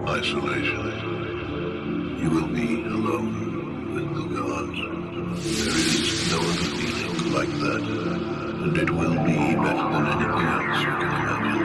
Isolation. You will be alone with the gods. There is no other feeling like that, and it will be better than anything else you can imagine.